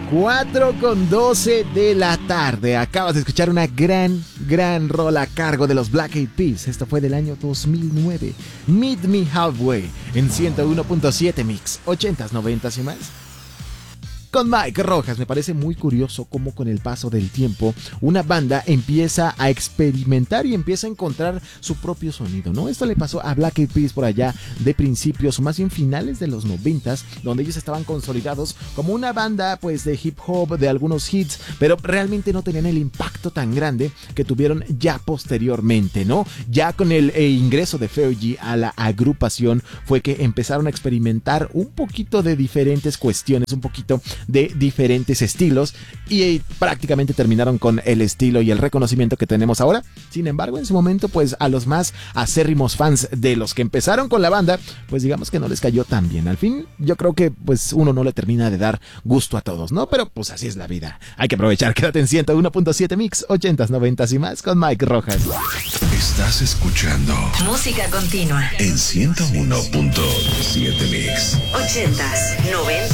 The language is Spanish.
4:12 de la tarde. Acabas de escuchar una gran rola a cargo de los Black Eyed Peas. Esto fue del año 2009. Meet Me Halfway en 101.7 Mix. 80s, 90s y más. Con Mike Rojas. Me parece muy curioso cómo con el paso del tiempo una banda empieza a experimentar y empieza a encontrar su propio sonido, ¿no? Esto le pasó a Black Eyed Peas por allá de principios o más bien finales de los 90s, donde ellos estaban consolidados como una banda pues de hip hop, de algunos hits, pero realmente no tenían el impacto tan grande que tuvieron ya posteriormente, ¿no? Ya con el ingreso de Fergie a la agrupación fue que empezaron a experimentar un poquito de diferentes cuestiones, un poquito de diferentes estilos y prácticamente terminaron con el estilo y el reconocimiento que tenemos ahora. Sin embargo, en su momento, pues a los más acérrimos fans de los que empezaron con la banda, pues digamos que no les cayó tan bien. Al fin, yo creo que pues uno no le termina de dar gusto a todos, ¿no? Pero pues así es la vida. Hay que aprovechar. Quédate en 101.7 Mix, 80s, 90s y más con Mike Rojas. Estás escuchando música continua en 101.7 Mix. 80s, 90s